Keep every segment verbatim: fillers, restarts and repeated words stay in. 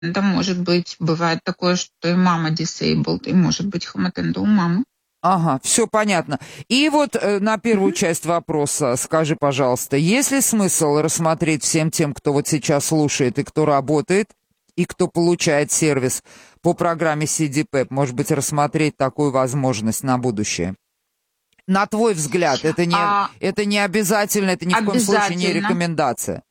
может быть, бывает такое, что и мама disabled, и может быть хоматенда у мамы. Ага, все понятно. И вот э, на первую Мгм. часть вопроса скажи, пожалуйста, есть ли смысл рассмотреть всем тем, кто вот сейчас слушает и кто работает, и кто получает сервис по программе си ди пэп, может быть, рассмотреть такую возможность на будущее? На твой взгляд, это не, А, это не обязательно, это ни в коем случае не обязательно. рекомендация.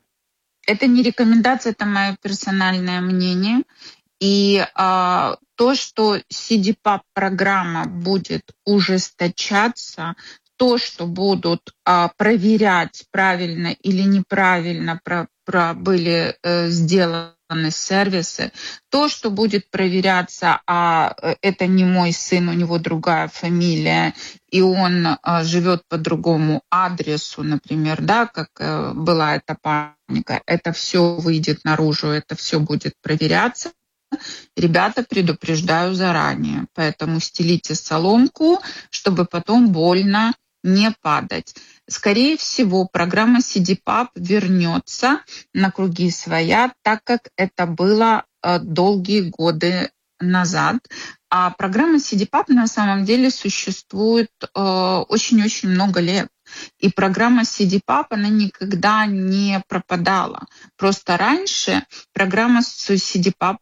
Это не рекомендация, это мое персональное мнение. И а, то, что си ди пап-программа будет ужесточаться, то, что будут а, проверять, правильно или неправильно про, про были э, сделаны сервисы, то, что будет проверяться, а э, это не мой сын, у него другая фамилия, и он а, живет по другому адресу, например, да, как э, была эта паника, это все выйдет наружу, это все будет проверяться. Ребята, предупреждаю заранее, поэтому стелите соломку, чтобы потом больно не падать. Скорее всего, программа си ди пап вернется на круги своя, так как это было э, долгие годы назад. А программа си ди пап на самом деле существует э, очень-очень много лет. И программа си ди пап, она никогда не пропадала. Просто раньше программа си ди пап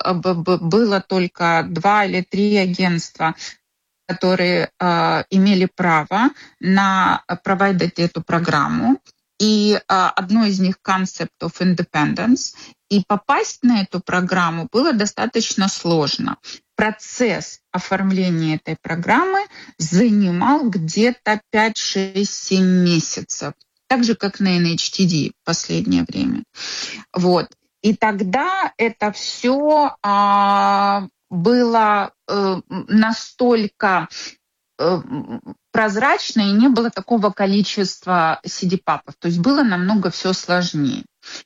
было только два или три агентства, которые э, имели право на провайдить эту программу. И э, одно из них Concept of Independence. И попасть на эту программу было достаточно сложно. Процесс оформления этой программы занимал где-то пять, шесть, семь месяцев. Так же, как на эн эйч ти ди в последнее время. Вот. И тогда это все а, было э, настолько э, прозрачно, и не было такого количества си ди папов. То есть было намного все сложнее.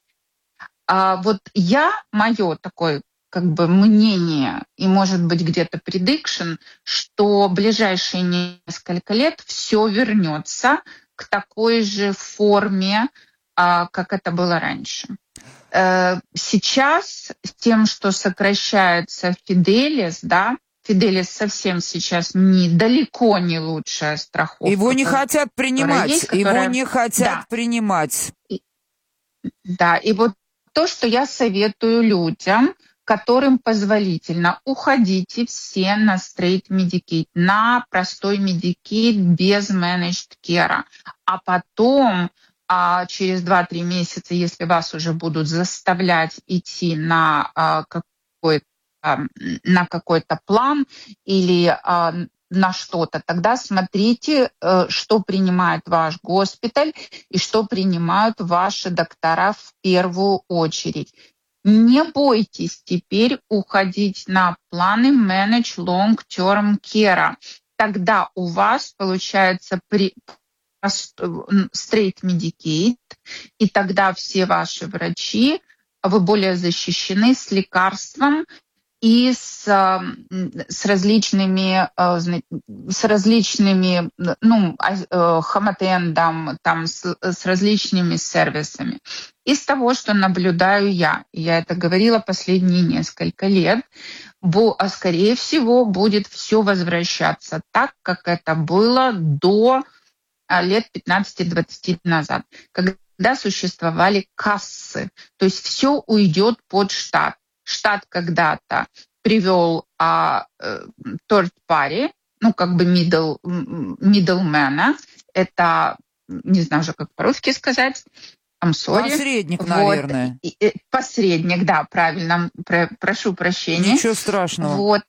А вот я, мое такое как бы мнение, и может быть где-то prediction, что в ближайшие несколько лет все вернется к такой же форме, а, как это было раньше. Сейчас с тем, что сокращается Fidelis, да, Fidelis совсем сейчас не, далеко не лучшая страховка. Его не хотят принимать, есть, которая... его не хотят да. принимать. И, да, и вот то, что я советую людям, которым позволительно, уходите все на straight Medicaid, на простой Medicaid без managed care, а потом а через два-три месяца, если вас уже будут заставлять идти на а, какой-то, а, на какой-то план или а, на что-то, тогда смотрите, а, что принимает ваш госпиталь и что принимают ваши доктора в первую очередь. Не бойтесь теперь уходить на планы Manage Long-Term Care. Тогда у вас получается при straight Medicaid, и тогда все ваши врачи, вы более защищены с лекарством и с, с различными, с различными, ну, хоматендом, там, с, с различными сервисами. Из того, что наблюдаю я, я это говорила последние несколько лет, а скорее всего будет все возвращаться так, как это было до лет пятнадцать-двадцать назад, когда существовали кассы. То есть все уйдет под штат. Штат когда-то привел а, third party, ну как бы middle, middleman, это, не знаю уже как по-русски сказать, I'm sorry. Посредник, вот. наверное. И, и, посредник, да, правильно, про, прошу прощения. Ничего страшного. Вот.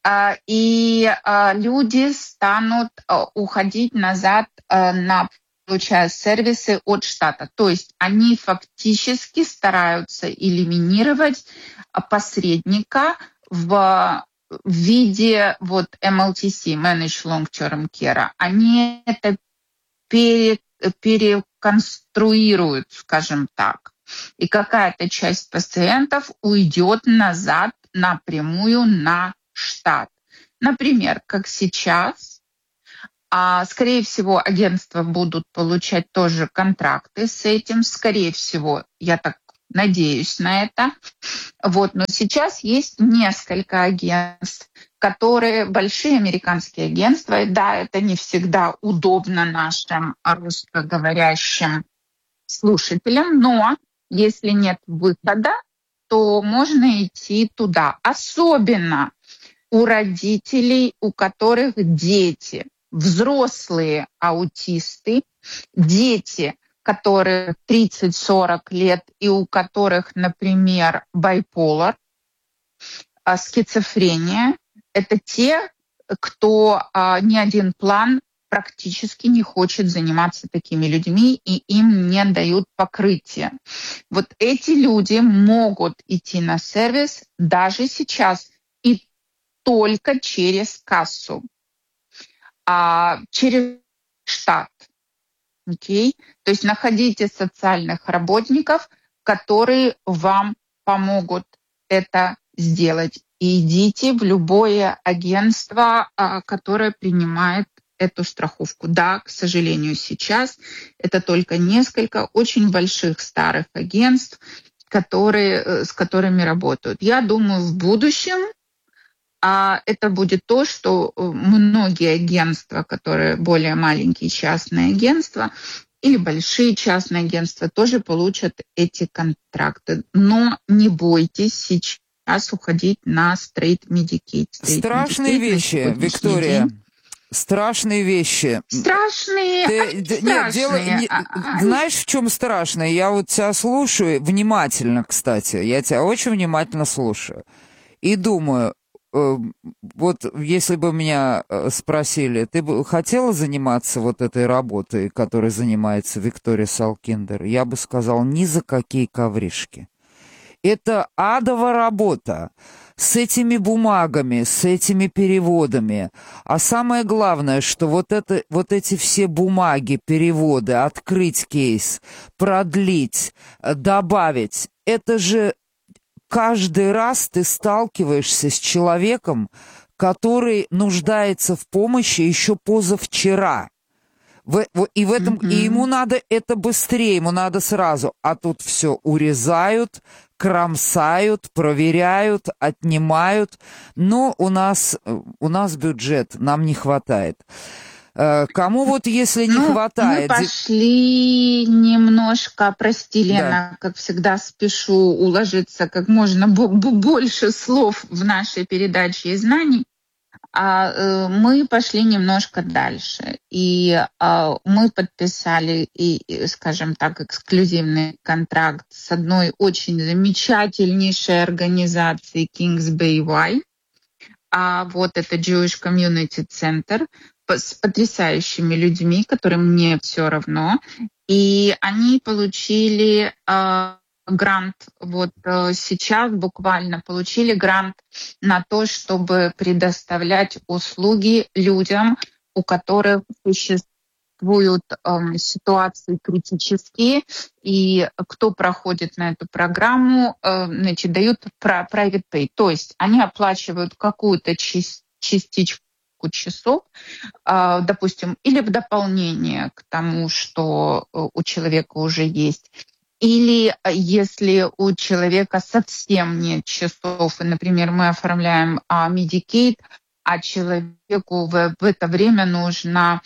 И люди станут уходить назад на получая сервисы от штата. То есть они фактически стараются элиминировать посредника в виде вот эм эл ти си, Managed Long-Term Care. Они это пере, переконструируют, скажем так. И какая-то часть пациентов уйдет назад напрямую на штат. Например, как сейчас, а, скорее всего, агентства будут получать тоже контракты с этим. Скорее всего, я так надеюсь на это. Вот. Но сейчас есть несколько агентств, которые большие американские агентства. И да, это не всегда удобно нашим русскоговорящим слушателям, но если нет выхода, то можно идти туда. Особенно у родителей, у которых дети, взрослые аутисты, дети, которые тридцать-сорок лет и у которых, например, байполар, скизофрения, это те, кто а, ни один план практически не хочет заниматься такими людьми, и им не дают покрытие. Вот эти люди могут идти на сервис даже сейчас и только через кассу, а через штат. Okay? То есть находите социальных работников, которые вам помогут это сделать. И идите в любое агентство, которое принимает эту страховку. Да, к сожалению, сейчас это только несколько очень больших старых агентств, которые, с которыми работают. Я думаю, в будущем а это будет то, что многие агентства, которые более маленькие частные агентства или большие частные агентства, тоже получат эти контракты. Но не бойтесь сейчас уходить на Straight Medicaid. Straight Страшные Medicaid вещи, Виктория. День. Страшные вещи. Страшные, Ты, они д- страшные. Нет, дело, не, А, знаешь, в чем страшное? Я вот тебя слушаю внимательно, кстати. Я тебя очень внимательно слушаю. И думаю, э, вот если бы меня спросили, ты бы хотела заниматься вот этой работой, которой занимается Виктория Салкиндер? Я бы сказал, ни за какие ковришки. Это адова работа. С этими бумагами, с этими переводами. А самое главное, что вот, это, вот эти все бумаги, переводы, открыть кейс, продлить, добавить, это же каждый раз ты сталкиваешься с человеком, который нуждается в помощи еще позавчера. В, в, и, в этом, mm-hmm. и ему надо это быстрее, ему надо сразу. А тут все урезают, кромсают, проверяют, отнимают. Но у нас, у нас бюджет, нам не хватает. Кому вот если не ну, хватает... Мы пошли немножко, прости, Лена, да. как всегда спешу уложиться как можно б- больше слов в нашей передаче и знаний. А э, мы пошли немножко дальше, и э, мы подписали, и, скажем так, эксклюзивный контракт с одной очень замечательнейшей организацией Kings Bay Y. А вот это Jewish Community Center с потрясающими людьми, которым мне все равно. И они получили э, грант, вот э, сейчас буквально получили грант на то, чтобы предоставлять услуги людям, у которых существуют э, ситуации критические, и кто проходит на эту программу, э, значит, дают private pay, то есть они оплачивают какую-то частичку часов, допустим, или в дополнение к тому, что у человека уже есть. Или если у человека совсем нет часов, и, например, мы оформляем Medicaid, а человеку в, в это время нужно,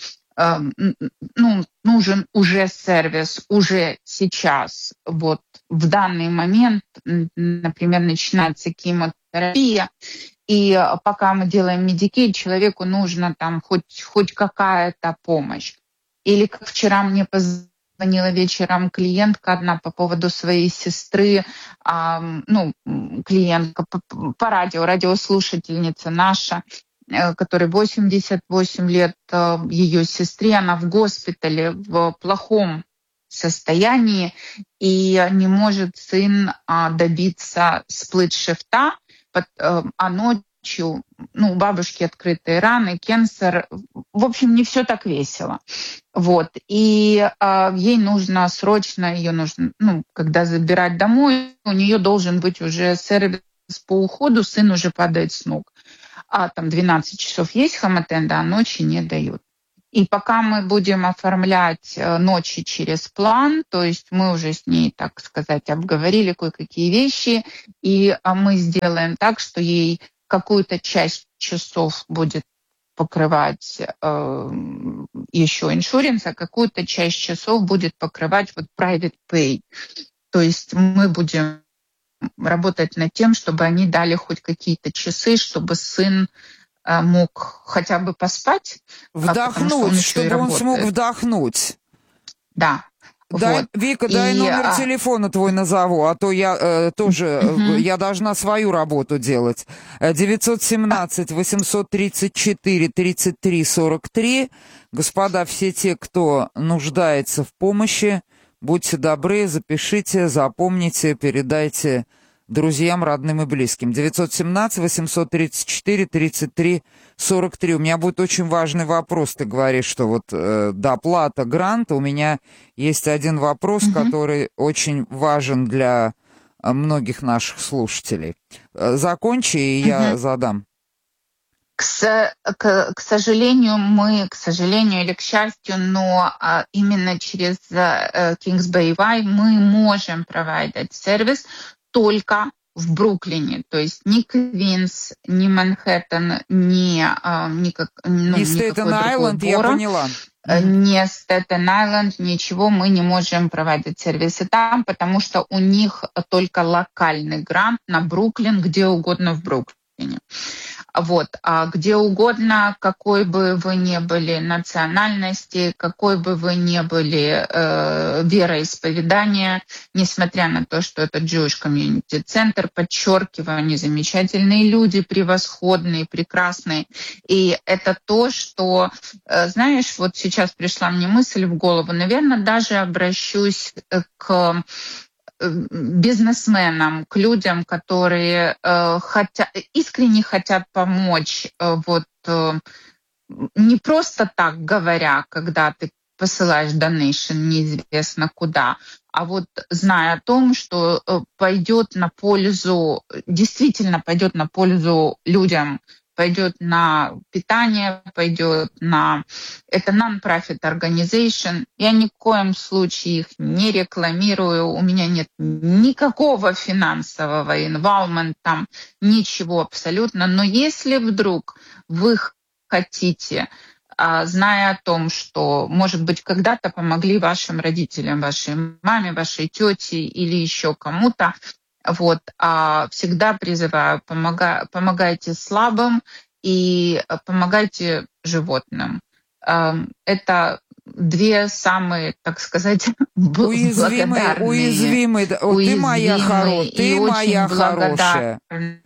ну, нужен уже сервис, уже сейчас, вот в данный момент, например, начинается кемотерапия, и пока мы делаем Medicaid, человеку нужно там хоть, хоть какая-то помощь. Или как вчера мне позвонила вечером клиентка одна по поводу своей сестры, а, ну, клиентка по, по радио, радиослушательница наша, которой восемьдесят восемь лет, ее сестре, она в госпитале в плохом состоянии, и не может сын добиться сплит-шифта, а ночью, ну, у бабушки открытые раны, кенсер. В общем, не все так весело. Вот. И э, ей нужно срочно, ее нужно, ну, когда забирать домой, у нее должен быть уже сервис по уходу, сын уже падает с ног. А там двенадцать часов есть хамотенда, а ночи не дают. И пока мы будем оформлять ночи через план, то есть мы уже с ней, так сказать, обговорили кое-какие вещи, и мы сделаем так, что ей какую-то часть часов будет покрывать э, еще иншуренс, а какую-то часть часов будет покрывать вот private pay. То есть мы будем работать над тем, чтобы они дали хоть какие-то часы, чтобы сын мог хотя бы поспать. Вдохнуть, он чтобы он смог вдохнуть. Да. Дай, вот. Вика, и, дай номер а... телефона твой назову, а то я э, тоже, uh-huh. я должна свою работу делать. девятьсот семнадцать восемьсот тридцать четыре тридцать три сорок три. Господа, все те, кто нуждается в помощи, будьте добры, запишите, запомните, передайте друзьям, родным и близким. девятьсот семнадцать восемьсот тридцать четыре тридцать три сорок три. У меня будет очень важный вопрос. Ты говоришь, что вот э, доплата гранта. У меня есть один вопрос, mm-hmm. который очень важен для э, многих наших слушателей. Э, закончи, и mm-hmm. я задам. К, к, к сожалению, мы, к сожалению или к счастью, но а, именно через а, Kings Bay Y мы можем проводить сервис только в Бруклине, то есть ни Квинс, ни Манхэттен, ни, а, никак, ну, ни Стейтен-Айленд, я поняла. Не Стейтен-Айленд, ничего мы не можем проводить сервисы там, потому что у них только локальный грант на Бруклин, где угодно в Бруклине. Вот, а где угодно, какой бы вы ни были национальности, какой бы вы ни были э, вероисповедания, несмотря на то, что это Jewish Community Center, подчеркиваю, они замечательные люди, превосходные, прекрасные. И это то, что, э, знаешь, вот сейчас пришла мне мысль в голову, наверное, даже обращусь к бизнесменам, к людям, которые э, хотят, искренне хотят помочь, э, вот э, не просто так говоря, когда ты посылаешь donation неизвестно куда, а вот зная о том, что э, пойдет на пользу, действительно пойдет на пользу людям, пойдет на питание, пойдет на... Это non-profit organization. Я ни в коем случае их не рекламирую. У меня нет никакого финансового involvement, там ничего абсолютно. Но если вдруг вы хотите, зная о том, что, может быть, когда-то помогли вашим родителям, вашей маме, вашей тете или еще кому-то, вот, а всегда призываю, помога, помогайте слабым и помогайте животным. Это две самые, так сказать, уязвимые, благодарные. Уязвимые, уязвимые. Ты моя хорошая, ты моя хорошая.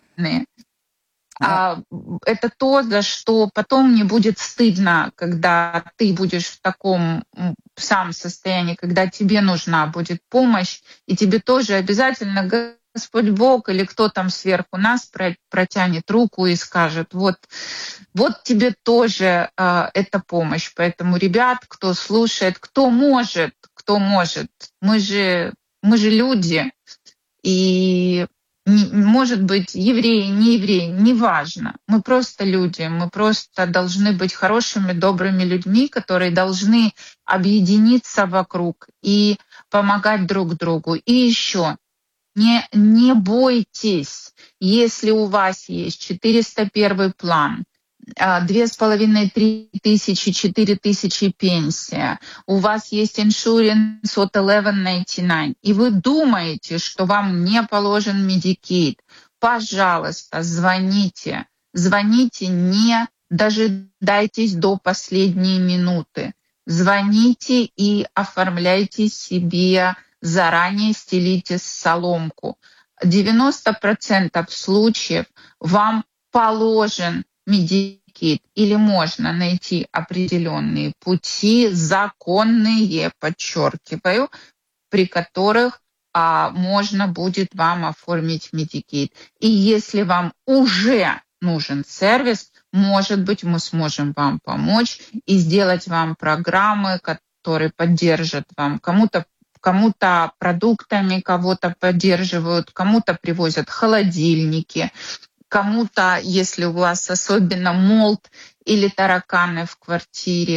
А, это то, за что потом не будет стыдно, когда ты будешь в таком сам состоянии, когда тебе нужна будет помощь, и тебе тоже обязательно Господь Бог или кто там сверху нас протянет руку и скажет, вот, вот тебе тоже э, эта помощь. Поэтому, ребят, кто слушает, кто может, кто может, мы же, мы же люди, и не, может быть евреи, не евреи, неважно. Мы просто люди, мы просто должны быть хорошими, добрыми людьми, которые должны объединиться вокруг и помогать друг другу. И еще Не, не бойтесь, если у вас есть четыреста первый план, две с половиной, три тысячи, четыре тысячи пенсия, у вас есть иншуренс от eleven ninety-nine, и вы думаете, что вам не положен Medicaid, пожалуйста, звоните. Звоните, не дожидайтесь до последней минуты. Звоните и оформляйте себе заранее, стелите соломку. девяносто процентов случаев вам положен Medicaid или можно найти определенные пути, законные, подчеркиваю, при которых а, можно будет вам оформить Medicaid. И если вам уже нужен сервис, может быть, мы сможем вам помочь и сделать вам программы, которые поддержат вам кому-то кому-то продуктами, кого-то поддерживают, кому-то привозят холодильники, кому-то, если у вас особенно молд или тараканы в квартире,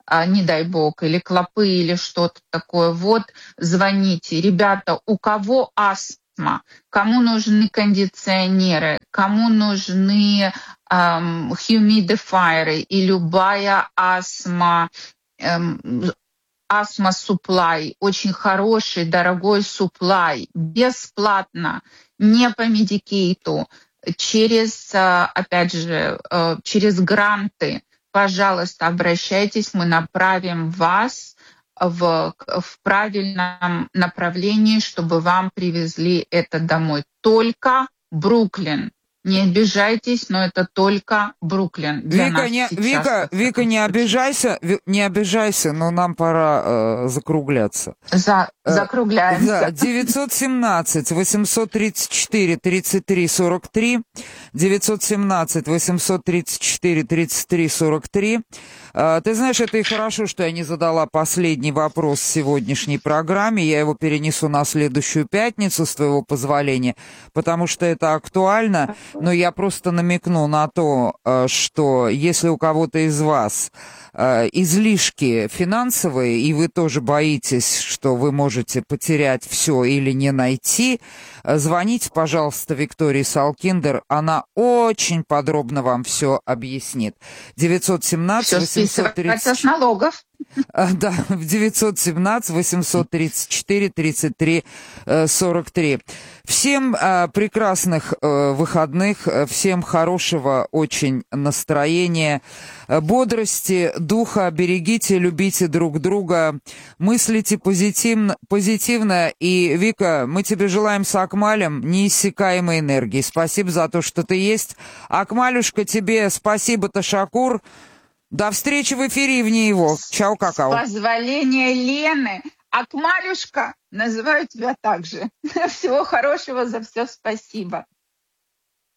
не дай бог, или клопы, или что-то такое, вот звоните. Ребята, у кого астма, кому нужны кондиционеры, кому нужны эм, хьюмидифайеры и любая астма, эм, астма суплай, очень хороший, дорогой суплай, бесплатно, не по медикейту, через, опять же, через гранты. Пожалуйста, обращайтесь, мы направим вас в, в правильном направлении, чтобы вам привезли это домой. Только Бруклин. Не обижайтесь, но это только Бруклин для Вика, нас не, сейчас. Вика, Вика, не обижайся, не обижайся, но нам пора э, закругляться. За, закругляемся. Да, девятьсот семнадцать восемьсот тридцать четыре тридцать три сорок три, девятьсот семнадцать восемьсот тридцать четыре тридцать три сорок три. Ты знаешь, это и хорошо, что я не задала последний вопрос в сегодняшней программе. Я его перенесу на следующую пятницу, с твоего позволения, потому что это актуально. Но я просто намекну на то, что если у кого-то из вас излишки финансовые, и вы тоже боитесь, что вы можете потерять все или не найти, звоните, пожалуйста, Виктории Салкиндер. Она очень подробно вам все объяснит. девятьсот семнадцать восемьсот тридцать... с налогов. Да, в девятьсот семнадцать восемьсот тридцать четыре тридцать три сорок три. Всем э, прекрасных э, выходных, всем хорошего очень настроения, бодрости, духа, берегите, любите друг друга, мыслите позитивно, позитивно. И, Вика, мы тебе желаем с Акмалем неиссякаемой энергии. Спасибо за то, что ты есть. Акмалюшка, тебе спасибо, Ташакур. До встречи в эфире и вне его. Чао, какао. С позволения Лены. Акмалюшка, называю тебя так же. Всего хорошего, за все спасибо.